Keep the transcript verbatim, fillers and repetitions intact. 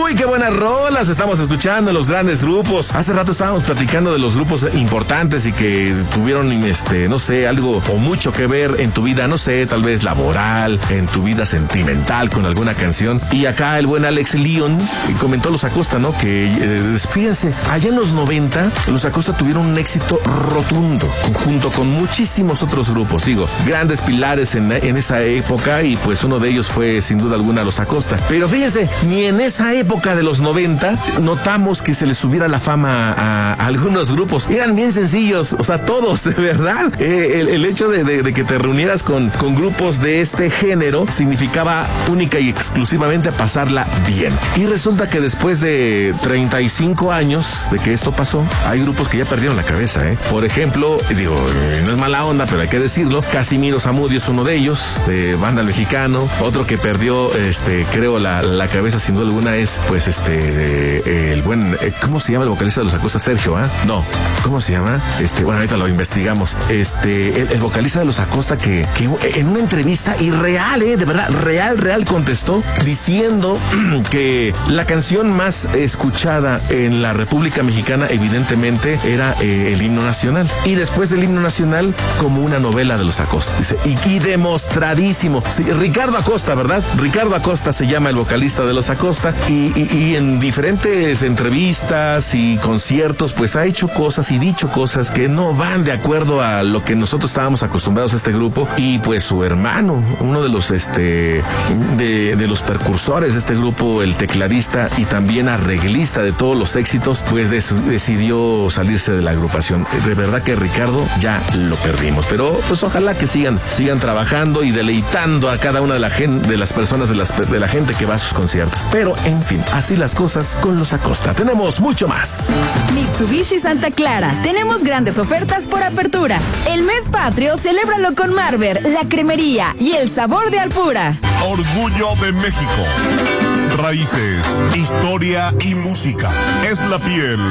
Uy, qué buenas rolas estamos escuchando, los grandes grupos. Hace rato estábamos platicando de los grupos importantes y que tuvieron, este, no sé, algo o mucho que ver en tu vida, no sé, tal vez laboral, en tu vida sentimental con alguna canción. Y acá el buen Alex Leon comentó Los Acosta, ¿no? Que, eh, fíjense, allá en los noventa, Los Acosta tuvieron un éxito rotundo, junto con muchísimos otros grupos, digo, grandes pilares en, en esa época, y pues uno de ellos fue sin duda alguna Los Acosta. Pero fíjense, ni en esa época de los noventa notamos que se les subiera la fama a, a algunos grupos. Eran bien sencillos, o sea, todos, de verdad. Eh, el, el hecho de, de, de que te reunieras con, con grupos de este género significaba única y exclusivamente pasarla bien. Y resulta que después de treinta y cinco años de que esto pasó, hay grupos que ya perdieron la cabeza, ¿eh? Por ejemplo, digo, no es mala onda, pero hay que decirlo, Casimiro Zamudio es uno de ellos, de banda mexicano. Otro que perdió, este, creo, la, la cabeza sin duda alguna es, pues, este, eh, el buen, eh, ¿cómo se llama el vocalista de Los Acosta? Sergio, ¿ah? ¿eh? No, ¿cómo se llama? Este, bueno, ahorita lo investigamos. Este, el, el vocalista de Los Acosta que, que en una entrevista irreal, eh, de verdad, real, real, contestó diciendo que la canción más escuchada en la República Mexicana, evidentemente, era eh, el himno nacional. Y después del himno nacional, como una novela de Los Acosta. Dice, y, y demostradísimo. Sí, Ricardo Acosta, ¿verdad? Ricardo Acosta se llama el vocalista de Los Acosta, y, y, y en diferentes entrevistas y conciertos, pues ha hecho cosas y dicho cosas que no van de acuerdo a lo que nosotros estábamos acostumbrados a este grupo. Y pues su hermano, uno de los este de, de los precursores de este grupo, el tecladista y también arreglista de todos los éxitos, pues des, decidió salirse de la agrupación. De verdad que Ricardo ya lo perdimos, pero pues ojalá que sigan sigan trabajando y deleitando a cada una de la gente, de las personas de, las, de la gente que va a sus conciertos. Pero en fin, así las cosas con Los Acosta. Tenemos mucho más. Mitsubishi Santa Clara, tenemos grandes ofertas por apertura. El mes patrio, celébralo con Marber, La Cremería y el sabor de Alpura. Orgullo de México. Raíces, historia y música. Es la piel.